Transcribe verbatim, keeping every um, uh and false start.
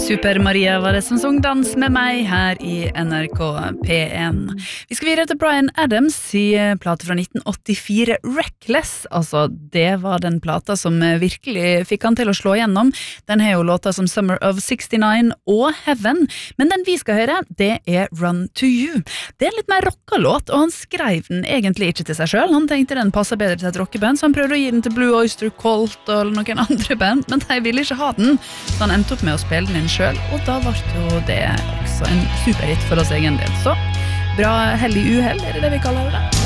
Super-Maria var det som sang dans med meg her i N R K P one. Vi skal videre til Bryan Adams i plate fra nitten åttifire, Reckless. Altså, det var den plata som virkelig fikk han til å slå gjennom. Den har jo låta som Summer of sixty-nine og Heaven, men den vi skal høre, det er Run to You. Det er en litt mer rocka låt, og han skrev den egentlig ikke til seg selv. Han tenkte den passer bedre til et rockeband, så han prøvde å gi den til Blue Oyster Cult eller noen andre band, men de ville ikke ha den, så han endte opp med å spille den inn selv, og da var jo det også en superhit for oss egen del. Så bra hell i uhell, er det det vi kaller det?